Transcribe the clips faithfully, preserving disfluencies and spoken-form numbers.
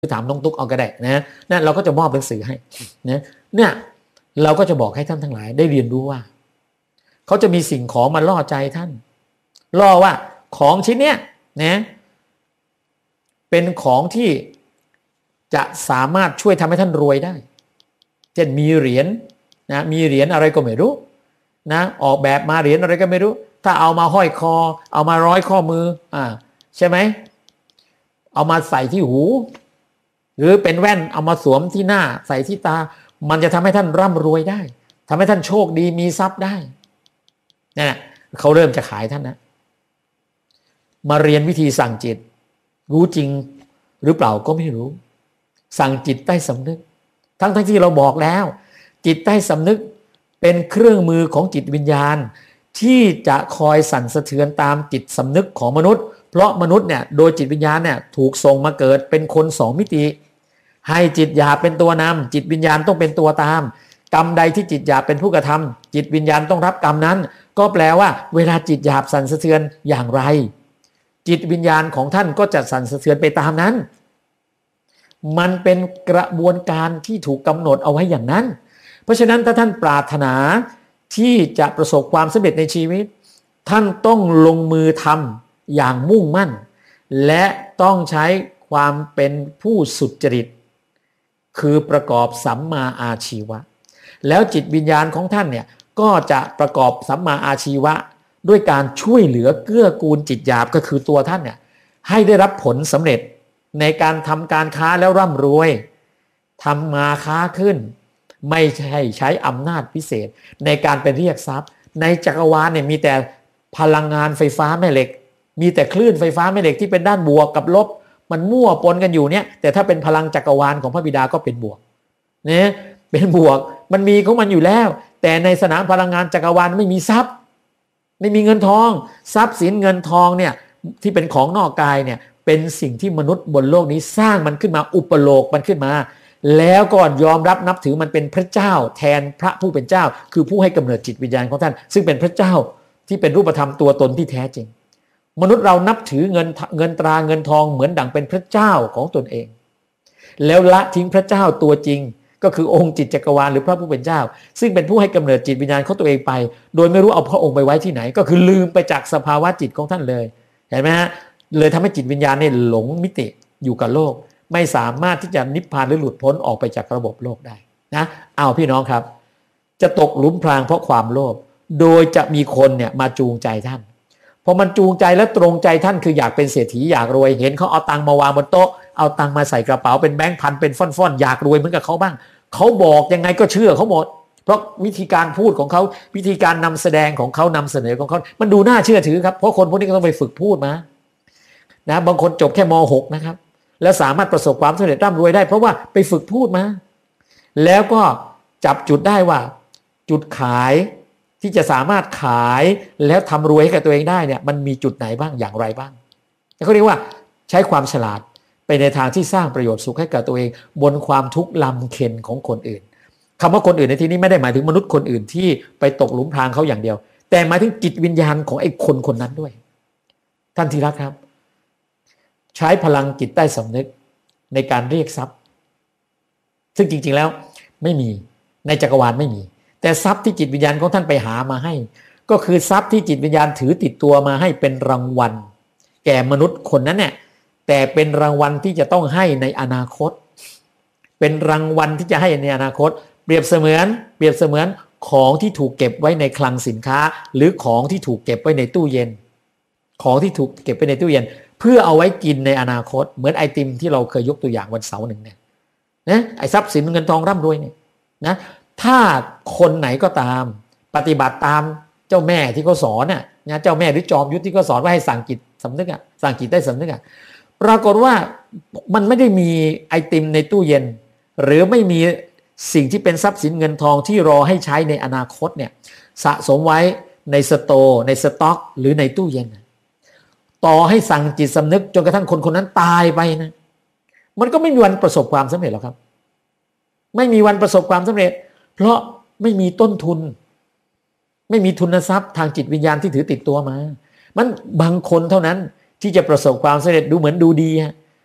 ถามน้องตุ๊กเอาก็ได้นะนั่นเราก็จะมอบหนังสือให้นะเนี่ยเราก็จะบอกให้ท่านทั้งหลายได้เรียนรู้ว่าเขาจะมีสิ่งของมาล่อใจท่านล่อว่าของชิ้นเนี้ยนะเป็นของที่จะสามารถช่วยทำให้ท่านรวยได้เช่นมีเหรียญนะมีเหรียญอะไรก็ไม่รู้นะออกแบบมาเหรียญอะไรก็ไม่รู้ถ้าเอามาห้อยคอเอามาร้อยข้อมืออ่าใช่ไหมเอามาใส่ที่หูหรือเป็นแว่นเอามาสวมที่หน้าใส่ที่ตามันจะทำให้ท่านร่ำรวยได้ทำให้ท่านโชคดีมีทรัพย์ได้นี่นเขาเริ่มจะขายท่านนะมาเรียนวิธีสั่งจิตรู้จริงหรือเปล่าก็ไม่รู้สั่งจิตใต้สำนึกทั้งทั้งที่เราบอกแล้วจิตใต้สำนึกเป็นเครื่องมือของจิตวิญญาณที่จะคอยสั่นสะเทือนตามจิตสำนึกของมนุษย์เพราะมนุษย์เนี่ยโดยจิตวิญญาณเนี่ยถูกส่งมาเกิดเป็นคนสองมิติให้จิตหยาบเป็นตัวนำจิตวิญญาณต้องเป็นตัวตามกรรมใดที่จิตหยาบเป็นผู้กระทำจิตวิญญาณต้องรับกรรมนั้นก็แปลว่าเวลาจิตหยาบสั่นสะเทือนอย่างไรจิตวิญญาณของท่านก็จะสั่นสะเทือนไปตามนั้นมันเป็นกระบวนการที่ถูกกำหนดเอาไว้อย่างนั้นเพราะฉะนั้นถ้าท่านปรารถนาที่จะประสบความสำเร็จในชีวิตท่านต้องลงมือทำอย่างมุ่งมั่นและต้องใช้ความเป็นผู้สุจริตคือประกอบสัมมาอาชีวะแล้วจิตวิญญาณของท่านเนี่ยก็จะประกอบสัมมาอาชีวะด้วยการช่วยเหลือเกื้อกูลจิตหยาบก็คือตัวท่านเนี่ยให้ได้รับผลสำเร็จในการทำการค้าแล้วร่ำรวยทำมาค้าขึ้นไม่ใช่ใช้อำนาจพิเศษในการไปเรียกทรัพย์ในจักรวาลเนี่ยมีแต่พลังงานไฟฟ้าแม่เหล็กมีแต่คลื่นไฟฟ้าแม่เหล็กที่เป็นด้านบวกกับลบมันมั่วปนกันอยู่เนี่ยแต่ถ้าเป็นพลังจักรวาลของพระบิดาก็เป็นบวกเนี่ยเป็นบวกมันมีของมันอยู่แล้วแต่ในสนามพลังงานจักรวาลไม่มีทรัพย์ไม่มีเงินทองทรัพย์สินเงินทองเนี่ยที่เป็นของนอกกายเนี่ยเป็นสิ่งที่มนุษย์บนโลกนี้สร้างมันขึ้นมาอุปโลกมันขึ้นมาแล้วก็ยอมรับนับถือมันเป็นพระเจ้าแทนพระผู้เป็นเจ้าคือผู้ให้กำเนิดจิตวิญญาณของท่านซึ่งเป็นพระเจ้าที่เป็นรูปธรรมตัวตนที่แท้จริงมนุษย์เรานับถือเงินเงินตราเงินทองเหมือนดั่งเป็นพระเจ้าของตนเองแล้วละทิ้งพระเจ้าตัวจริงก็คือองค์จิตจักรวาลหรือพระผู้เป็นเจ้าซึ่งเป็นผู้ให้กำเนิดจิตวิญญาณของตัวเองไปโดยไม่รู้เอาพระองค์ไปไว้ที่ไหนก็คือลืมไปจากสภาวะจิตของท่านเลยเห็นไหมฮะเลยทำให้จิตวิญญาณเนี่ยหลงมิติอยู่กับโลกไม่สามารถที่จะนิพพานหรือหลุดพ้นออกไปจากระบบโลกได้นะเอาพี่น้องครับจะตกหลุมพรางเพราะความโลภโดยจะมีคนเนี่ยมาจูงใจท่านพอมันจูงใจและตรงใจท่านคืออยากเป็นเศรษฐีอยากรวยเห็นเขาเอาตังค์มาวางบนโต๊ะเอาตังค์มาใส่กระเป๋าเป็นแบงค์พันเป็นฟ่อนๆอยากรวยเหมือนกับเขาบ้างเขาบอกยังไงก็เชื่อเขาหมดเพราะวิธีการพูดของเขาวิธีการนำแสดงของเขานำเสนอของเขามันดูน่าเชื่อถือครับเพราะคนพวกนี้ก็ต้องไปฝึกพูดมานะบางคนจบแค่ม หกนะครับแล้วสามารถประสบความสำเร็จร่ำรวยได้เพราะว่าไปฝึกพูดมาแล้วก็จับจุดได้ว่าจุดขายที่จะสามารถขายแล้วทำรวยให้กับตัวเองได้เนี่ยมันมีจุดไหนบ้างอย่างไรบ้างเขาเรียกว่าใช้ความฉลาดไปในทางที่สร้างประโยชน์สุขให้กับตัวเองบนความทุกข์ลำเค็ญของคนอื่นคำว่าคนอื่นในที่นี้ไม่ได้หมายถึงมนุษย์คนอื่นที่ไปตกหลุมพรางเขาอย่างเดียวแต่หมายถึงจิตวิญญาณของไอ้คนคนนั้นด้วยท่านที่รักครับใช้พลังจิตใต้สำนึกในการเรียกทรัพย์ซึ่งจริงๆแล้วไม่มีในจักรวาลไม่มีแต่ทรัพย์ที่จิตวิญญาณของท่านไปหามาให้ก็คือทรัพย์ที่จิตวิญญาณถือติดตัวมาให้เป็นรางวัลแก่มนุษย์คนนั้นเนี่ยแต่เป็นรางวัลที่จะต้องให้ในอนาคตเป็นรางวัลที่จะให้ในอนาคตเปรียบเสมือนเปรียบเสมือนของที่ถูกเก็บไว้ในคลังสินค้าหรือของที่ถูกเก็บไว้ในตู้เย็นของที่ถูกเก็บไว้ในตู้เย็นเพื่อเอาไว้กินในอนาคตเหมือนไอติมที่เราเคยยกตัวอย่างวันเสาร์หนึ่งเนี่ยนะไอทรัพย์สินเงินทองร่ำรวยเนี่ยนะถ้าคนไหนก็ตามปฏิบัติตามเจ้าแม่ที่เขาสอนน่ะนะเจ้าแม่หรือจอมยุทธที่เขาสอนว่าให้สั่งจิตสำนึกอ่ะสั่งจิตได้สำนึกอ่ะปรากฏว่ามันไม่ได้มีไอติมในตู้เย็นหรือไม่มีสิ่งที่เป็นทรัพย์สินเงินทองที่รอให้ใช้ในอนาคตเนี่ยสะสมไว้ในสโตร์ในสต็อกหรือในตู้เย็นต่อให้สั่งจิตสำนึกจนกระทั่งคนคนนั้นตายไปนะมันก็ไม่มีวันประสบความสำเร็จหรอกครับไม่มีวันประสบความสำเร็จเพราะไม่มีต้นทุนไม่มีทุนทรัพย์ทางจิตวิญญาณที่ถือติดตัวมามันบางคนเท่านั้นที่จะประสบความสำเร็จดูเหมือนดูดีฮะ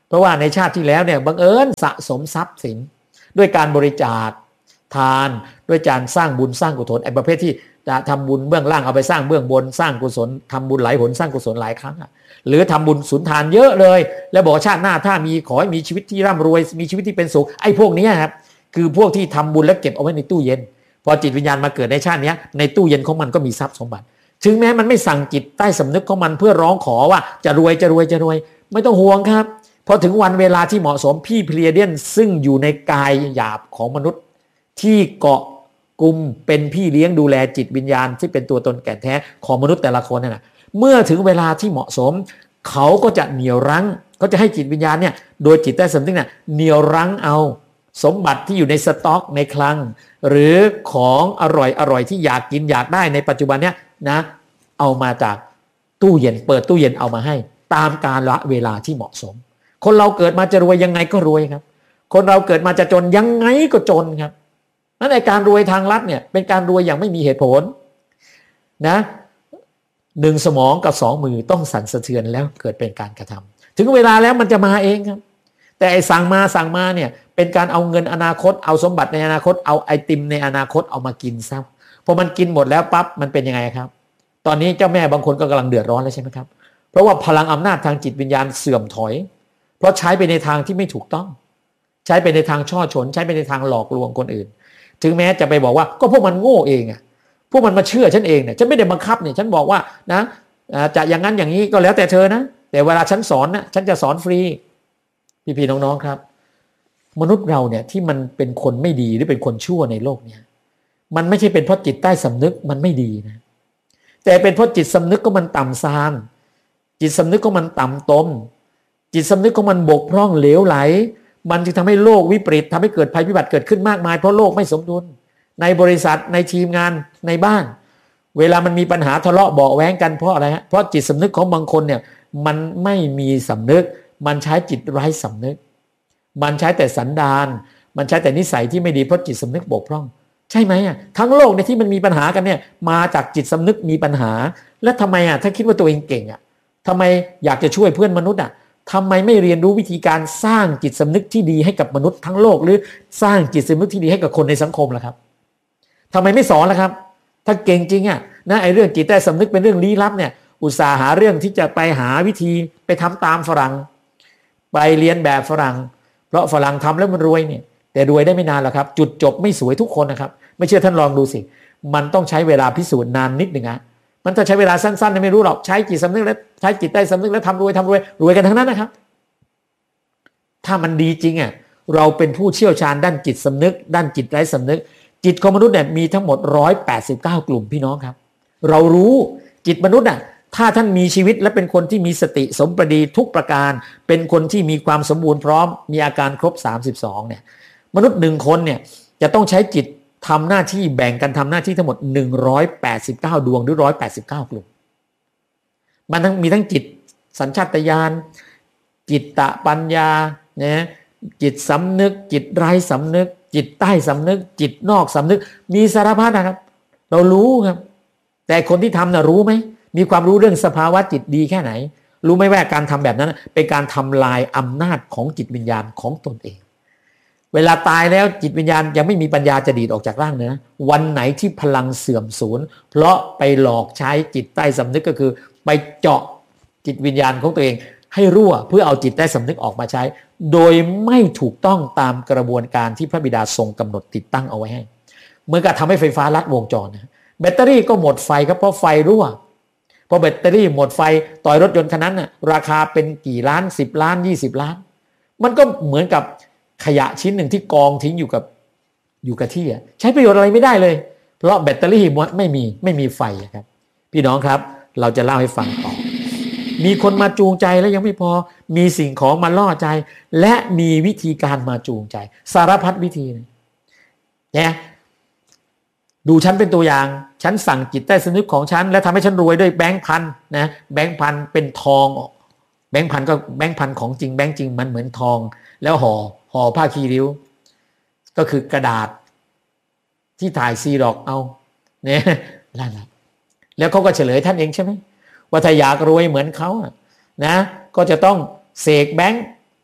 เพราะว่าในชาติที่แล้วเนี่ยบังเอิญสะสมทรัพย์สินด้วยการบริจาคทานด้วยการสร้างบุญสร้างกุศลไอ้ประเภทที่จะทำบุญเบื้องล่างเอาไปสร้างเบื้องบนสร้างกุศลทำบุญหลายหนสร้างกุศลหลายครั้งหรือทำบุญสุนทานเยอะเลยแล้วบอกชาติหน้าถ้ามีขอให้มีชีวิตที่ร่ำรวยมีชีวิตที่เป็นสุขไอ้พวกนี้ครับคือพวกที่ทำบุญแล้วเก็บเอาไว้ในตู้เย็นพอจิตวิญญาณมาเกิดในชาตินี้ในตู้เย็นของมันก็มีทรัพย์สมบัติถึงแม้มันไม่สั่งจิตใต้สำนึกของมันเพื่อร้องขอว่าจะรวยจะรวยจะรวยไม่ต้องห่วงครับพอถึงวันเวลาที่เหมาะสมพี่เพลียเดียนซึ่งอยู่ในกายหยาบของมนุษย์ที่เกาะกลุ่มเป็นพี่เลี้ยงดูแลจิตวิญญาณที่เป็นตัวตนแก่นแท้ของมนุษย์แต่ละคนนั่นแหละเมื่อถึงเวลาที่เหมาะสมเขาก็จะเหนี่ยวรั้งก็จะให้จิตวิญญาณเนี่ยโดยจิตใต้สำนึกเนี่ยเหนี่ยวรั้งเอาสมบัติที่อยู่ในสต็อกในคลังหรือของอร่อยอร่อยที่อยากกินอยากได้ในปัจจุบันเนี่ยนะเอามาจากตู้เย็นเปิดตู้เย็นเอามาให้ตามกาลเวลาที่เหมาะสมคนเราเกิดมาจะรวยยังไงก็รวยครับคนเราเกิดมาจะจนยังไงก็จนครับนั่นในการรวยทางลัดเนี่ยเป็นการรวยอย่างไม่มีเหตุผลนะหนึ่งสมองกับสองมือต้องสั่นสะเทือนแล้วเกิดเป็นการกระทำถึงเวลาแล้วมันจะมาเองครับแต่ไอ้สั่งมาสั่งมาเนี่ยเป็นการเอาเงินอนาคตเอาสมบัติในอนาคตเอาไอติมในอนาคตเอามากินซะพอมันกินหมดแล้วปั๊บมันเป็นยังไงครับตอนนี้เจ้าแม่บางคนก็กำลังเดือดร้อนแล้วใช่ไหมครับเพราะว่าพลังอำนาจทางจิตวิญญาณเสื่อมถอยเพราะใช้ไปในทางที่ไม่ถูกต้องใช้ไปในทางช่อฉนใช้ไปในทางหลอกลวงคนอื่นถึงแม้จะไปบอกว่าก็พวกมันโง่เองอ่ะพวกมันมาเชื่อฉันเองเนี่ยฉันไม่ได้บังคับเนี่ยฉันบอกว่านะจะอย่างนั้นอย่างนี้ก็แล้วแต่เธอนะแต่เวลาฉันสอนนะฉันจะสอนฟรีพี่ๆน้องๆครับมนุษย์เราเนี่ยที่มันเป็นคนไม่ดีหรือเป็นคนชั่วในโลกเนี่ยมันไม่ใช่เป็นเพราะจิตใต้สำนึกมันไม่ดีนะแต่เป็นเพราะจิตสำนึกก็มันต่ำทรามจิตสำนึกก็มันต่ำตมจิตสำนึกของมันบกพร่องเหลวไหลมันจึงทำให้โลกวิปริตทำให้เกิดภัยพิบัติเกิดขึ้นมากมายเพราะโลกไม่สมดุลในบริษัทในทีมงานในบ้านเวลามันมีปัญหาทะเลาะเบาะแว้งกันเพราะอะไรฮะเพราะจิตสำนึกของบางคนเนี่ยมันไม่มีสำนึกมันใช้จิตไร้สำนึกมันใช้แต่สันดานมันใช้แต่นิสัยที่ไม่ดีเพราะจิตสำนึกบกพร่องใช่ไหมอ่ะทั้งโลกในที่มันมีปัญหากันเนี่ยมาจากจิตสำนึกมีปัญหาแล้วทำไมอ่ะถ้าคิดว่าตัวเองเก่งอ่ะทำไมอยากจะช่วยเพื่อนมนุษย์อ่ะทำไมไม่เรียนรู้วิธีการสร้างจิตสำนึกที่ดีให้กับมนุษย์ทั้งโลกหรือสร้างจิตสำนึกที่ดีให้กับคนในสังคมล่ะครับทำไมไม่สอนล่ะครับถ้าเก่งจริงอ่ะนะไอ้เรื่องจิตใต้สำนึกเป็นเรื่องลี้ลับเนี่ยอุตส่าห์หาเรื่องที่จะไปหาวิธีไปทำตามฝรั่งไปเรียนแบบฝรั่งเพราะฝรั่งทำแล้วมันรวยเนี่ยแต่รวยได้ไม่นานหรอกครับจุดจบไม่สวยทุกคนนะครับไม่เชื่อท่านลองดูสิมันต้องใช้เวลาพิสูจน์นานนิดหนึ่งนะมันจะใช้เวลาสั้นๆไม่รู้หรอกใช้จิตสำนึกแล้วใช้จิตใต้สำนึกแล้วทำรวยทำรวยรวยกันทั้งนั้นนะครับถ้ามันดีจริงอ่ะเราเป็นผู้เชี่ยวชาญด้านจิตสำนึกด้านจิตไร้สำนึกจิตของมนุษย์เนี่ยมีทั้งหมดหนึ่งร้อยแปดสิบเก้ากลุ่มพี่น้องครับเรารู้จิตมนุษย์อ่ะถ้าท่านมีชีวิตและเป็นคนที่มีสติสมประดีทุกประการเป็นคนที่มีความสมบูรณ์พร้อมมีอาการครบสามสิบสองเนี่ยมนุษย์หนึ่งคนเนี่ยจะต้องใช้จิตทำหน้าที่แบ่งกันทำหน้าที่ทั้งหมดหนึ่งร้อยแปดสิบเก้าดวงหรือหนึ่งร้อยแปดสิบเก้ากลุ่มมันทั้งมีทั้งจิตสัญชาตญาณจิตตะปัญญานะจิตสำนึกจิตไร้สำนึกจิตใต้สำนึกจิตนอกสำนึกมีสารพัดนะครับเรารู้ครับแต่คนที่ทำน่ะรู้ไหมมีความรู้เรื่องสภาวะจิตดีแค่ไหนรู้ไหมว่าการทำแบบนั้นเป็นการทำลายอำนาจของจิตวิญญาณของตนเองเวลาตายแล้วจิตวิญญาณยังไม่มีปัญญาจะดีดออกจากร่างเลยนะวันไหนที่พลังเสื่อมสูญเพราะไปหลอกใช้จิตใต้สำนึกก็คือไปเจาะจิตวิญญาณของตัวเองให้รั่วเพื่อเอาจิตใต้สำนึกออกมาใช้โดยไม่ถูกต้องตามกระบวนการที่พระบิดาทรงกำหนดติดตั้งเอาไว้ให้เหมือนกับทำให้ไฟฟ้าลัดวงจรนะแบตเตอรี่ก็หมดไฟครับเพราะไฟรั่วพอแบตเตอรี่หมดไฟต่อยรถยนต์คันนั้นน่ะราคาเป็นกี่ล้านสิบล้านยี่สิบล้านมันก็เหมือนกับขยะชิ้นหนึ่งที่กองทิ้งอยู่กับอยู่กับที่ใช้ประโยชน์อะไรไม่ได้เลยเพราะแบตเตอรี่ไม่มีไม่มีไฟครับพี่น้องครับเราจะเล่าให้ฟังต่อมีคนมาจูงใจแล้วยังไม่พอมีสิ่งของมาล่อใจและมีวิธีการมาจูงใจสารพัดวิธีเนี่ยดูฉันเป็นตัวอย่างฉันสั่งจิตใต้สำนึกของฉันและทำให้ฉันรวยด้วยแบงค์พันนะแบงค์พันเป็นทองแบงค์พันก็แบงค์พันของจริงแบงค์จริงมันเหมือนทองแล้วห่อห่อผ้าคีริ้วก็คือกระดาษที่ถ่ายซีร็อกเอาเนี่ยนั่นแหละแล้วเขาก็เฉลยท่านเองใช่ไหมว่าถ้าอยากรวยเหมือนเขานะก็จะต้องเสกแบงค์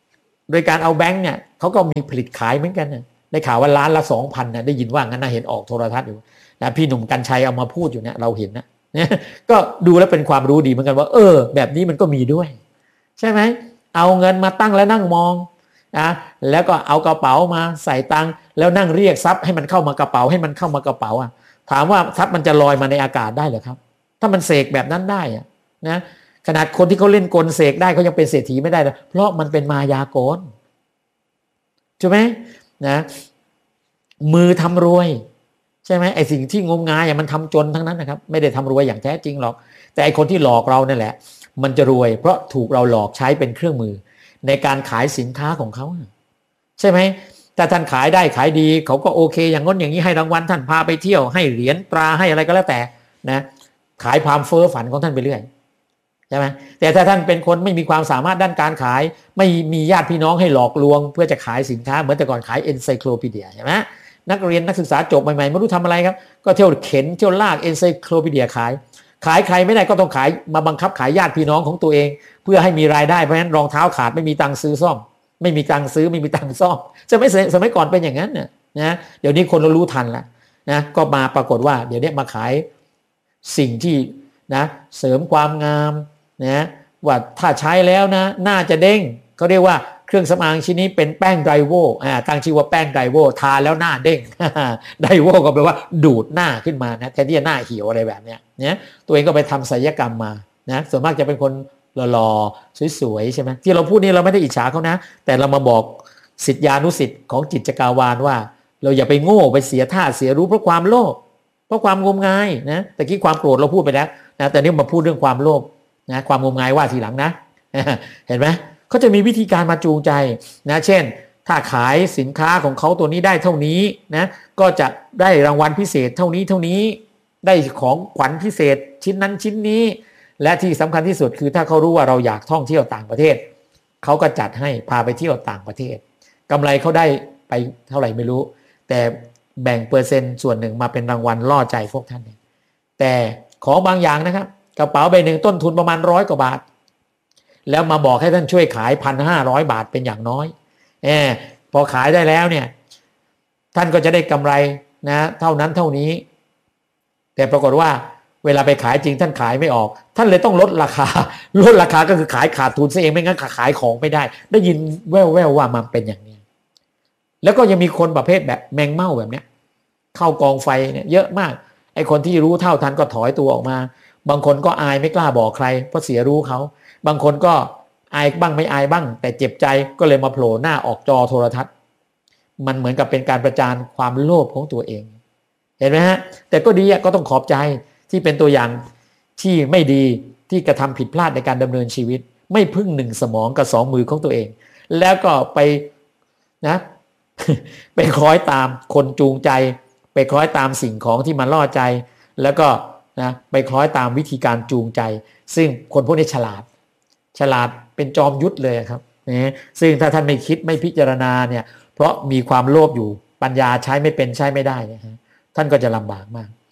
โดยการเอาแบงค์เนี่ยเขาก็มีผลิตขายเหมือนกันนะได้ข่าวว่าล้านละสองพันนะได้ยินว่างั้นนะเห็นออกโทรทัศน์อยู่นะพี่หนุ่มกัญชัยเอามาพูดอยู่เนี่ยเราเห็นนะเนี่ยก็ดูแล้วเป็นความรู้ดีเหมือนกันว่าเออแบบนี้มันก็มีด้วยใช่ไหมเอาเงินมาตั้งแล้วนั่งมองนะแล้วก็เอากระเป๋ามาใส่ตังค์แล้วนั่งเรียกทรัพย์ให้มันเข้ามากระเป๋าให้มันเข้ามากระเป๋าอ่ะถามว่าทรัพย์มันจะลอยมาในอากาศได้เหรอครับถ้ามันเสกแบบนั้นได้อ่ะนะขนาดคนที่เขาเล่นกลเสกได้เขายังเป็นเศรษฐีไม่ได้เลยเพราะมันเป็นมายากลใช่ไหมนะมือทำรวยใช่ไหมไอ้สิ่งที่งมงายมันทำจนทั้งนั้นนะครับไม่ได้ทำรวยอย่างแท้จริงหรอกแต่ไอ้คนที่หลอกเรานั่นแหละมันจะรวยเพราะถูกเราหลอกใช้เป็นเครื่องมือในการขายสินค้าของเขาใช่ไหมถ้าท่านขายได้ขายดีเขาก็โอเคอย่างง้นอย่างนี้ให้รางวัลท่านพาไปเที่ยวให้เหรียญตราให้อะไรก็แล้วแต่นะขายความเฟ้อฝันของท่านไปเรื่อยใช่ไหมแต่ถ้าท่านเป็นคนไม่มีความสามารถด้านการขายไม่มีญาติพี่น้องให้หลอกลวงเพื่อจะขายสินค้าเหมือนแต่ก่อนขายเอนไซโคลพีเดียใช่ไหมนักเรียนนักศึกษาจบใหม่ๆไม่รู้ทำอะไรครับก็เที่ยวเข็นเที่ยวลากเอนไซโคลพีเดียขายขายใครไม่ได้ก็ต้องขายมาบังคับขายญาติพี่น้องของตัวเองเพื่อให้มีรายได้เพราะฉะนั้นรองเท้าขาดไม่มีตังค์ซื้อซ่อมไม่มีตังค์ซื้อไม่มีตังค์ซ่อมจะไม่สมัยก่อนเป็นอย่างนั้นนะนะเดี๋ยวนี้คนเรารู้ทันแล้วนะก็มาปรากฏว่าเดี๋ยวนี้มาขายสิ่งที่นะเสริมความงามนะว่าถ้าใช้แล้วนะหน้าจะเด้งเขาเรียกว่าเครื่องสำอางชิ้นนี้เป็นแป้งไดโวอ่าตั้งชื่อว่าแป้งไดโวทาแล้วหน้าเด้ง ไดโวก็แปลว่าดูดหน้าขึ้นมานะแทนที่จะหน้าเหี่ยวอะไรแบบเนี้ยเนี่ยตัวเองก็ไปทำศัลยกรรมมานะส่วนมากจะเป็นคนหล่อๆสวยๆใช่ไหมที่เราพูดนี้เราไม่ได้อิจฉาเขานะแต่เรามาบอกศิษยานุศิษย์ของจิตจักรวาลว่าเราอย่าไปโง่ไปเสียท่าเสียรู้เพราะความโลภเพราะความงมงายนะแต่กี้ความโกรธเราพูดไปแล้วนะแต่นี้มาพูดเรื่องความโลภนะความงมงายว่าทีหลังนะ เห็นไหมเขาจะมีวิธีการมาจูงใจนะเช่นถ้าขายสินค้าของเขาตัวนี้ได้เท่านี้นะก็จะได้รางวัลพิเศษเท่านี้เท่านี้ได้ของขวัญพิเศษชิ้นนั้นชิ้นนี้และที่สำคัญที่สุดคือถ้าเขารู้ว่าเราอยากท่องเที่ยวต่างประเทศเขาก็จัดให้พาไปเที่ยวต่างประเทศกำไรเขาได้ไปเท่าไหร่ไม่รู้แต่แบ่งเปอร์เซ็นต์ส่วนหนึ่งมาเป็นรางวัลล่อใจพวกท่านแต่ของบางอย่างนะครับกระเป๋าใบหนึ่งต้นทุนประมาณร้อยกว่าบาทแล้วมาบอกให้ท่านช่วยขายพันห้าร้อยบาทเป็นอย่างน้อยเออพอขายได้แล้วเนี่ยท่านก็จะได้กำไรนะเท่านั้นเท่านี้แต่ปรากฏว่าเวลาไปขายจริงท่านขายไม่ออกท่านเลยต้องลดราคาลดราคาก็คือขายขาดทุนซะเองไม่งั้นขายของไม่ได้ได้ยินแว่วๆว่ามันเป็นอย่างนี้แล้วก็ยังมีคนประเภทแบบแมงเม่าแบบเนี้ยเข้ากองไฟเนี่ยเยอะมากไอ้คนที่รู้เท่าทันก็ถอยตัวออกมาบางคนก็อายไม่กล้าบอกใครเพราะเสียรู้เขาบางคนก็อายบ้างไม่อายบ้างแต่เจ็บใจก็เลยมาโผล่หน้าออกจอโทรทัศน์มันเหมือนกับเป็นการประจานความโลภของตัวเองเห็นไหมฮะแต่ก็ดีก็ต้องขอบใจที่เป็นตัวอย่างที่ไม่ดีที่กระทำผิดพลาดในการดำเนินชีวิตไม่พึ่งหนึ่งสมองกับสองมือของตัวเองแล้วก็ไปนะ ไปคล้อยตามคนจูงใจไปคล้อยตามสิ่งของที่มันล่อใจแล้วก็นะไปคล้อยตามวิธีการจูงใจซึ่งคนพวกนี้ฉลาดฉลาดเป็นจอมยุทธเลยครับนะซึ่งถ้าท่านไม่คิดไม่พิจารณาเนี่ยเพราะมีความโลภอยู่ปัญญาใช้ไม่เป็นใช้ไม่ได้นะฮะท่านก็จะลำบากมาก